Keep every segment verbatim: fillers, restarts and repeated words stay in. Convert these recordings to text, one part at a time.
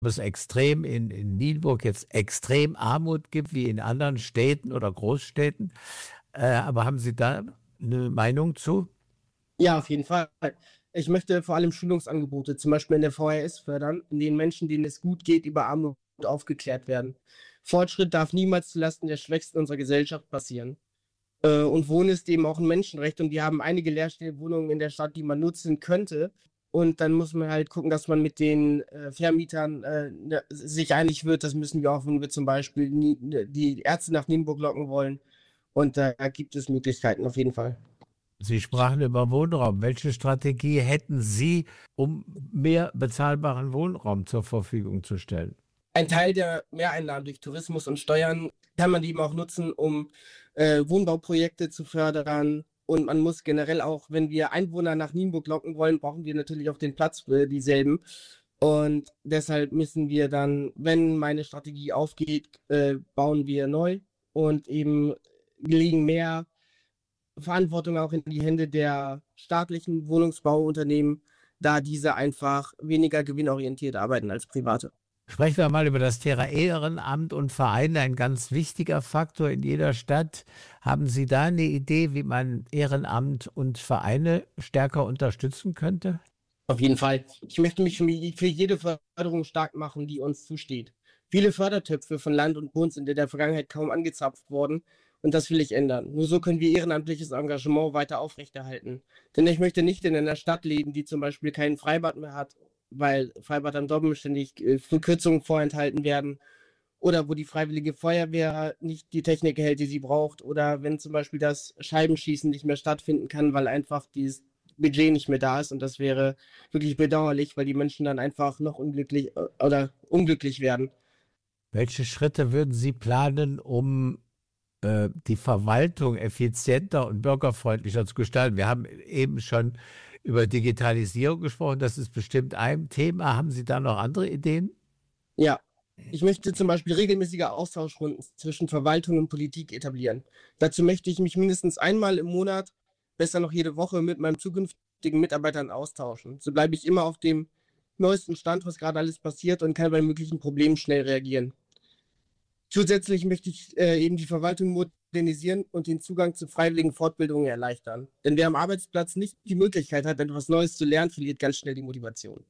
es extrem in, in Nienburg jetzt extrem Armut gibt, wie in anderen Städten oder Großstädten. Äh, aber haben Sie da eine Meinung zu? Ja, auf jeden Fall. Ich möchte vor allem Schulungsangebote, zum Beispiel in der V H S fördern, in denen Menschen, denen es gut geht, über Armut aufgeklärt werden. Fortschritt darf niemals zulasten der Schwächsten unserer Gesellschaft passieren. Äh, und Wohnen ist eben auch ein Menschenrecht und wir haben einige leerstehende Wohnungen in der Stadt, die man nutzen könnte. Und dann muss man halt gucken, dass man mit den äh, Vermietern äh, ne, sich einig wird. Das müssen wir auch, wenn wir zum Beispiel nie, ne, die Ärzte nach Nienburg locken wollen. Und da gibt es Möglichkeiten auf jeden Fall. Sie sprachen über Wohnraum. Welche Strategie hätten Sie, um mehr bezahlbaren Wohnraum zur Verfügung zu stellen? Ein Teil der Mehreinnahmen durch Tourismus und Steuern kann man eben auch nutzen, um äh, Wohnbauprojekte zu fördern. Und man muss generell auch, wenn wir Einwohner nach Nienburg locken wollen, brauchen wir natürlich auch den Platz für dieselben. Und deshalb müssen wir dann, wenn meine Strategie aufgeht, äh, bauen wir neu und eben legen mehr Verantwortung auch in die Hände der staatlichen Wohnungsbauunternehmen, da diese einfach weniger gewinnorientiert arbeiten als private. Sprechen wir mal über das Thema Ehrenamt und Vereine, ein ganz wichtiger Faktor in jeder Stadt. Haben Sie da eine Idee, wie man Ehrenamt und Vereine stärker unterstützen könnte? Auf jeden Fall. Ich möchte mich für jede Förderung stark machen, die uns zusteht. Viele Fördertöpfe von Land und Bund sind in der Vergangenheit kaum angezapft worden und das will ich ändern. Nur so können wir ehrenamtliches Engagement weiter aufrechterhalten. Denn ich möchte nicht in einer Stadt leben, die zum Beispiel kein Freibad mehr hat, weil Freibad am Dobben ständig äh, Verkürzungen vorenthalten werden oder wo die Freiwillige Feuerwehr nicht die Technik erhält, die sie braucht oder wenn zum Beispiel das Scheibenschießen nicht mehr stattfinden kann, weil einfach dieses Budget nicht mehr da ist und das wäre wirklich bedauerlich, weil die Menschen dann einfach noch unglücklich äh, oder unglücklich werden. Welche Schritte würden Sie planen, um äh, die Verwaltung effizienter und bürgerfreundlicher zu gestalten? Wir haben eben schon über Digitalisierung gesprochen. Das ist bestimmt ein Thema. Haben Sie da noch andere Ideen? Ja, ich möchte zum Beispiel regelmäßige Austauschrunden zwischen Verwaltung und Politik etablieren. Dazu möchte ich mich mindestens einmal im Monat, besser noch jede Woche, mit meinen zukünftigen Mitarbeitern austauschen. So bleibe ich immer auf dem neuesten Stand, was gerade alles passiert und kann bei möglichen Problemen schnell reagieren. Zusätzlich möchte ich äh, eben die Verwaltung modernisieren und den Zugang zu freiwilligen Fortbildungen erleichtern. Denn wer am Arbeitsplatz nicht die Möglichkeit hat, etwas Neues zu lernen, verliert ganz schnell die Motivation.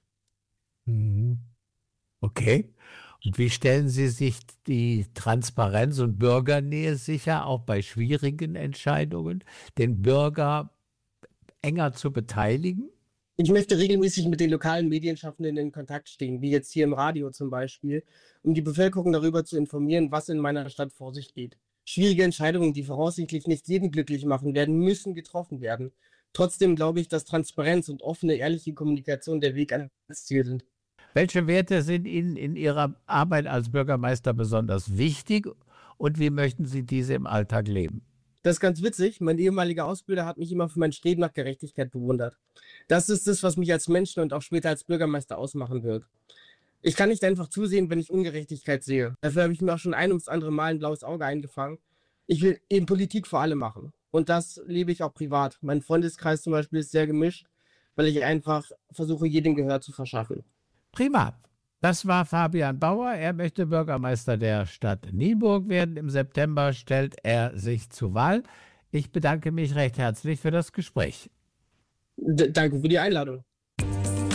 Mhm. Okay. Und wie stellen Sie sich die Transparenz und Bürgernähe sicher, auch bei schwierigen Entscheidungen, den Bürger enger zu beteiligen? Ich möchte regelmäßig mit den lokalen Medienschaffenden in Kontakt stehen, wie jetzt hier im Radio zum Beispiel, um die Bevölkerung darüber zu informieren, was in meiner Stadt vor sich geht. Schwierige Entscheidungen, die voraussichtlich nicht jeden glücklich machen werden, müssen getroffen werden. Trotzdem glaube ich, dass Transparenz und offene, ehrliche Kommunikation der Weg ans Ziel sind. Welche Werte sind Ihnen in Ihrer Arbeit als Bürgermeister besonders wichtig und wie möchten Sie diese im Alltag leben? Das ist ganz witzig. Mein ehemaliger Ausbilder hat mich immer für mein Streben nach Gerechtigkeit bewundert. Das ist es, was mich als Menschen und auch später als Bürgermeister ausmachen wird. Ich kann nicht einfach zusehen, wenn ich Ungerechtigkeit sehe. Dafür habe ich mir auch schon ein ums andere Mal ein blaues Auge eingefangen. Ich will eben Politik für alle machen. Und das lebe ich auch privat. Mein Freundeskreis zum Beispiel ist sehr gemischt, weil ich einfach versuche, jedem Gehör zu verschaffen. Prima. Das war Fabian Bauer. Er möchte Bürgermeister der Stadt Nienburg werden. Im September stellt er sich zur Wahl. Ich bedanke mich recht herzlich für das Gespräch. D- danke für die Einladung.